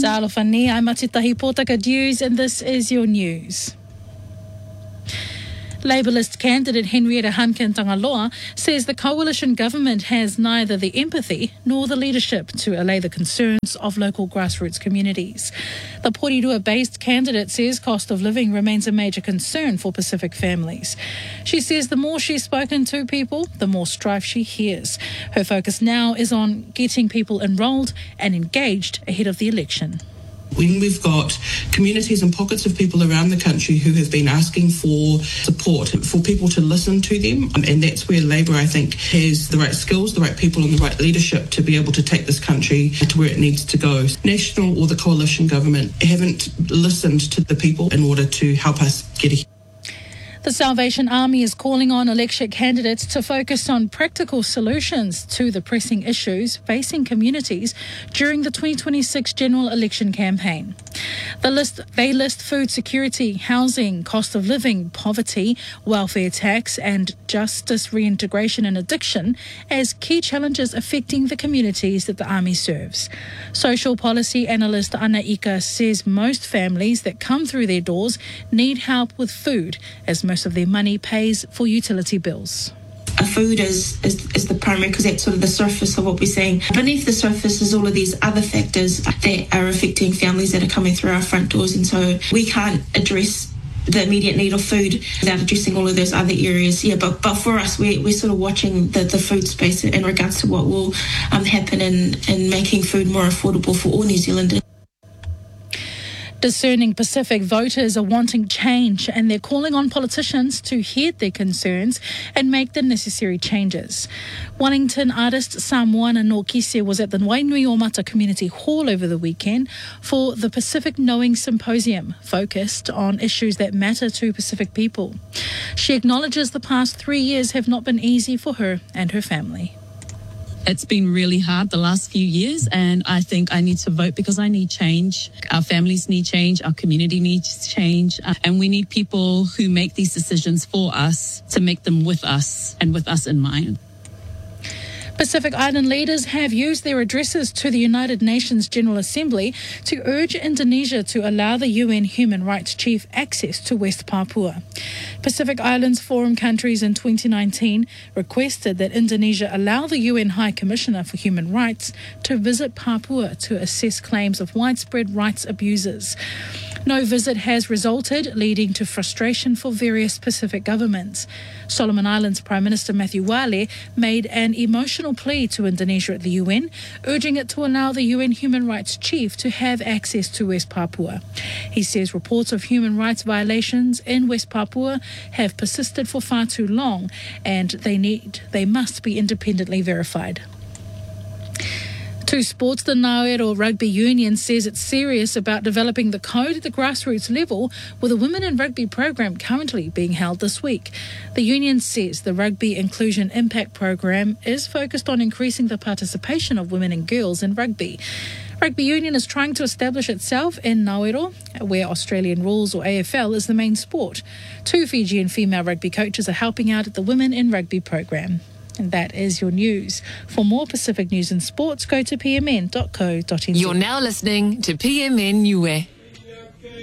Sa alofa ni, I'm Atitahi Pōtaka News, and this is your news. Labourist candidate Henrietta Hankin Tangaloa says the coalition government has neither the empathy nor the leadership to allay the concerns of local grassroots communities. The Porirua-based candidate says cost of living remains a major concern for Pacific families. She says the more she's spoken to people, the more strife she hears. Her focus now is on getting people enrolled and engaged ahead of the election. When we've got communities and pockets of people around the country who have been asking for support, for people to listen to them, and that's where Labour, I think, has the right skills, the right people and the right leadership to be able to take this country to where it needs to go. National or the coalition government haven't listened to the people in order to help us get ahead. The Salvation Army is calling on election candidates to focus on practical solutions to the pressing issues facing communities during the 2026 general election campaign. They list food security, housing, cost of living, poverty, welfare tax and justice reintegration and addiction as key challenges affecting the communities that the Army serves. Social policy analyst Ana Ika says most families that come through their doors need help with food, as most of their money pays for utility bills. Food is the primary, because that's sort of the surface of what we're seeing. Beneath the surface is all of these other factors that are affecting families that are coming through our front doors, and so we can't address the immediate need of food without addressing all of those other areas. But for us, we're sort of watching the food space in regards to what will happen in making food more affordable for all New Zealanders. Discerning Pacific voters are wanting change, and they're calling on politicians to hear their concerns and make the necessary changes. Wellington artist Samoana Nokise was at the Wainui-o-Mata Community Hall over the weekend for the Pacific Knowing Symposium, focused on issues that matter to Pacific people. She acknowledges the past 3 years have not been easy for her and her family. It's been really hard the last few years, and I think I need to vote because I need change. Our families need change, our community needs change, and we need people who make these decisions for us to make them with us and with us in mind. Pacific Island leaders have used their addresses to the United Nations General Assembly to urge Indonesia to allow the UN Human Rights Chief access to West Papua. Pacific Islands Forum countries in 2019 requested that Indonesia allow the UN High Commissioner for Human Rights to visit Papua to assess claims of widespread rights abuses. No visit has resulted, leading to frustration for various Pacific governments. Solomon Islands Prime Minister Matthew Wale made an emotional plea to Indonesia at the UN, urging it to allow the UN Human Rights Chief to have access to West Papua. He says reports of human rights violations in West Papua have persisted for far too long, and they must be independently verified. To sports, the Ngāwero Rugby Union says it's serious about developing the code at the grassroots level, with a Women in Rugby program currently being held this week. The union says the Rugby Inclusion Impact program is focused on increasing the participation of women and girls in rugby. Rugby Union is trying to establish itself in Ngāwero, where Australian rules or AFL is the main sport. 2 Fijian female rugby coaches are helping out at the Women in Rugby program. And that is your news. For more Pacific news and sports, go to pmn.co.nz. You're now listening to PMN Niue.